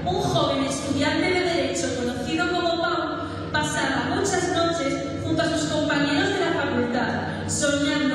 un joven estudiante de Derecho conocido como Pau pasaba muchas noches junto a sus compañeros de la facultad, soñando